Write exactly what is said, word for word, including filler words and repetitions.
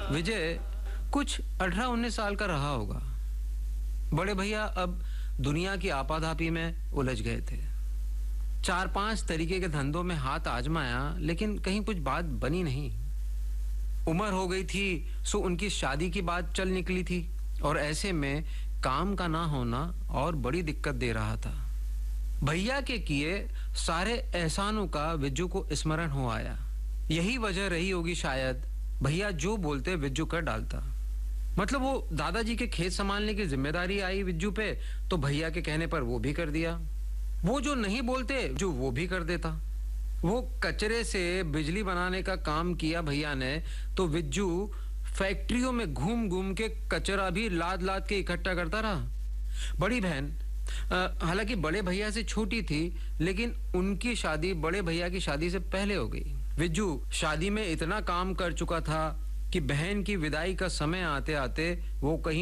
विजय कुछ अठारह उन्नीस साल का रहा होगा। बड़े भैया अब दुनिया की आपाधापी में उलझ गए थे। चार पांच तरीके के धंधों में हाथ आजमाया, लेकिन कहीं कुछ बात बनी नहीं। उम्र हो गई थी, सो उनकी शादी की बात चल निकली थी, और ऐसे में काम का ना होना और बड़ी दिक्कत दे रहा था। भैया के किए सारे एहसानों का विज्जू को स्मरण हो आया। यही वजह रही होगी शायद, भैया जो बोलते विज्जू कर डालता। मतलब वो दादाजी के खेत संभालने की जिम्मेदारी आई विज्जू पे, तो भैया के कहने पर वो भी कर दिया। वो जो नहीं बोलते जो वो भी कर देता। वो कचरे से बिजली बनाने का काम किया भैया ने, तो विज्जू फैक्ट्रियों में घूम घूम के कचरा भी लाद लाद के इकट्ठा करता रहा। बड़ी बहन हालांकि बड़े भैया से छोटी थी, लेकिन उनकी शादी बड़े भैया की शादी से पहले हो गई। विज्जू शादी में इतना काम कर चुका था कि बहन की विदाई का समय आते आते वो कहीं